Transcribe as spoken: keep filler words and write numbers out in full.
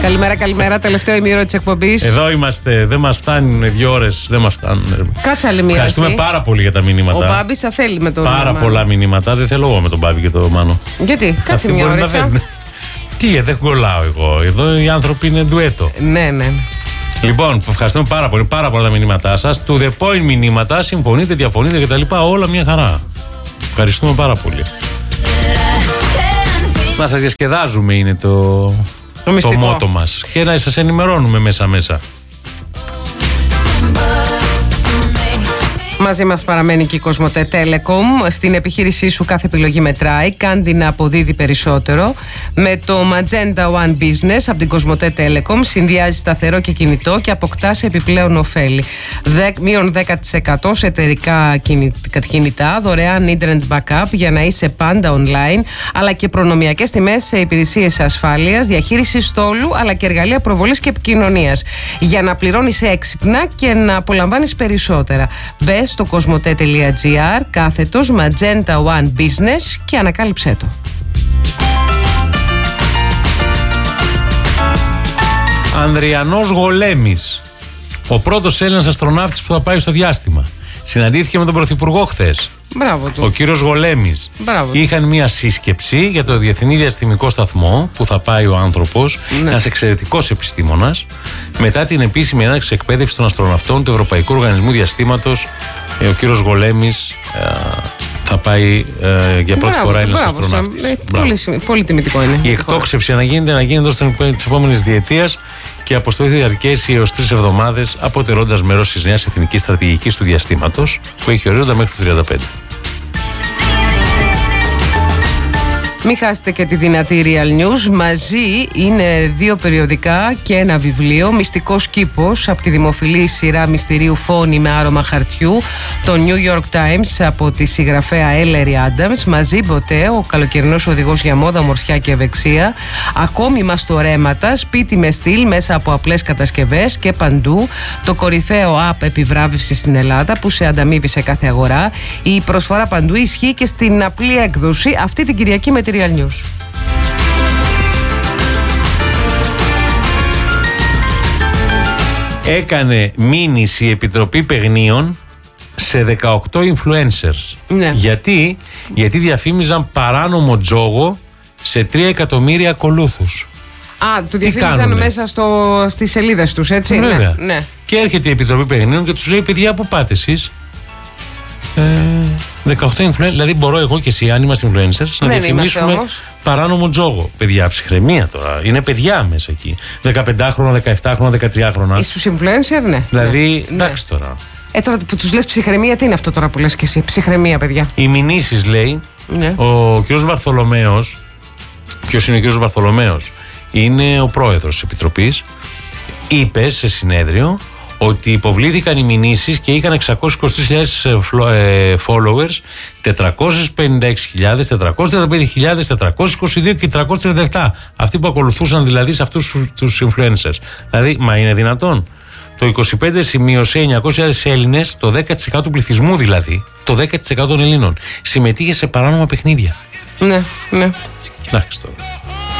Καλημέρα, καλημέρα. Τελευταίο ημίωρο της εκπομπής. Εδώ είμαστε. Δεν μας φτάνουν δύο ώρες. Δεν μας φτάνουν. Κάτσε άλλη μία. Ευχαριστούμε πάρα πολύ για τα μηνύματα. Ο Μπάμπης θα θέλει με τον Πάρα Μάνο. πολλά μηνύματα. Δεν θέλω εγώ με τον Μπάμπη και τον Μάνο. Γιατί, κάτσε Αυτοί μια μπορεί να ώριτσα. φέρουν. Τι, δεν κολλάω εγώ. Εδώ οι άνθρωποι είναι ντουέτο. Ναι, ναι. Λοιπόν, ευχαριστούμε πάρα πολύ. Πάρα πολλά τα μηνύματά σας. To the point μηνύματα. Συμφωνείτε, διαφωνείτε κτλ. Όλα μια χαρά. Ευχαριστούμε πάρα πολύ. Να σας διασκεδάζουμε είναι το, Το μυστικό. το μότο μας. Και να σας ενημερώνουμε μέσα-μέσα. Μαζί μας παραμένει και η Κοσμοτέ Telecom. Στην επιχείρησή σου κάθε επιλογή μετράει. Κάντε να αποδίδει περισσότερο. Με το Magenta One Business από την Κοσμοτέ Telecom συνδυάζει σταθερό και κινητό και αποκτάς επιπλέον ωφέλη. Μείον δέκα τοις εκατό σε εταιρικά κινητά, δωρεάν internet backup για να είσαι πάντα online, αλλά και προνομιακές τιμές σε υπηρεσίες ασφάλειας, διαχείριση στόλου, αλλά και εργαλεία προβολής και επικοινωνίας. Για να πληρώνεις έξυπνα και να απολαμβάνεις περισσότερα. Μπες στο κοσμοτέ.gr κάθετος Magenta One Business και ανακάλυψέ το. Ανδριανός Γολέμης, ο πρώτος Έλληνας αστροναύτης που θα πάει στο διάστημα. Συναντήθηκε με τον Πρωθυπουργό χθες. Μπράβο του. Ο κύριος Γολέμης. Μπράβο του. Είχαν μία σύσκεψη για το Διεθνή Διαστημικό Σταθμό που θα πάει ο άνθρωπος, Ναι. ένας εξαιρετικός επιστήμονας, μετά την επίσημη έναρξη εκπαίδευση των αστροναυτών του Ευρωπαϊκού Οργανισμού Διαστήματος. Ο κύριος Γολέμης ε, θα πάει ε, για πρώτη Μπράβο, φορά Έλληνας μπράβο, αστροναύτης. ε, Μπράβο. πολύ, σημει- πολύ τιμητικό είναι. Η εκτόξευση να γίνεται, να γίνεται ως της επόμενης διετίας και η αποστολή θα διαρκέσει έως τρεις εβδομάδες, αποτελώντας μέρος της νέας εθνικής στρατηγικής του διαστήματος που έχει ορίζοντα μέχρι το τριάντα πέντε. Μην χάσετε και τη δυνατή Real News. Μαζί είναι δύο περιοδικά και ένα βιβλίο. Μυστικός κήπος από τη δημοφιλή σειρά μυστηρίου Φόνη με άρωμα χαρτιού. Το New York Times από τη συγγραφέα Ellery Adams. Μαζί Μποτέ, ο καλοκαιρινός οδηγός για μόδα, ομορφιά και ευεξία. Ακόμη μαστορέματα, σπίτι με στυλ μέσα από απλές κατασκευές και παντού. Το κορυφαίο app επιβράβευσης στην Ελλάδα που σε ανταμείβει σε κάθε αγορά. Η προσφορά παντού ισχύει και στην απλή έκδοση αυτή την Κυριακή με τη Real News. Έκανε μήνυση η Επιτροπή Παιγνίων σε δεκαοκτώ influencers. Ναι. Γιατί? Γιατί διαφήμιζαν παράνομο τζόγο σε τρία εκατομμύρια ακολούθους. Α, του διαφήμιζαν κάνουνε? μέσα στο, στις σελίδες τους, έτσι. Βέβαια. Ναι, ναι. Και έρχεται η Επιτροπή Παιγνίων και τους λέει: παιδιά, πού πάτε εσείς? Ε, δεκαοκτώ influencers. Δηλαδή, μπορώ εγώ και εσύ, αν είμαστε influencers, να Δεν διαφημίσουμε είμαστε όμως. παράνομο τζόγο. Παιδιά, ψυχραιμία τώρα. Είναι παιδιά μέσα εκεί. δεκαπεντάχρονα, δεκαεπτάχρονα, δεκατριάχρονα. Στους influencer, ναι. Δηλαδή, ναι. εντάξει τώρα. Ε, τώρα που τους λες ψυχραιμία, τι είναι αυτό τώρα που λες και εσύ? Ψυχραιμία, παιδιά. Οι μηνύσεις, λέει, Ναι. ο κ. Βαρθολομέος. Ποιος είναι ο κ. Βαρθολομέος? Είναι ο πρόεδρος της Επιτροπής. Είπε σε συνέδριο ότι υποβλήθηκαν οι μηνύσεις και είχαν εξακόσιες είκοσι τρεις χιλιάδες followers, τετρακόσιες πενήντα έξι χιλιάδες, τετρακόσιες τριάντα πέντε χιλιάδες, τετρακόσιες είκοσι δύο και τριακόσιες τριάντα επτά. Αυτοί που ακολουθούσαν δηλαδή σε αυτούς τους influencers. Δηλαδή, μα είναι δυνατόν? Το είκοσι πέντε σημείωσε εννιακόσιες χιλιάδες Έλληνες, το δέκα τοις εκατό του πληθυσμού δηλαδή, το δέκα τοις εκατό των Ελλήνων, συμμετείχε σε παράνομα παιχνίδια. Ναι, ναι. Εντάξει τώρα.